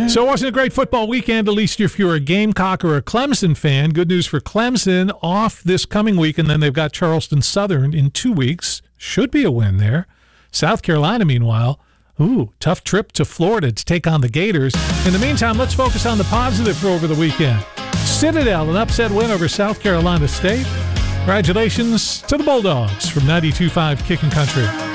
So it wasn't a great football weekend, at least if you're a Gamecock or a Clemson fan. Good news for Clemson, off this coming week, and then they've got Charleston Southern in 2 weeks. Should be a win there. South Carolina, meanwhile, tough trip to Florida to take on the Gators. In the meantime, let's focus on the positive for over the weekend. Citadel, an upset win over South Carolina State. Congratulations to the Bulldogs from 92.5 Kicking Country.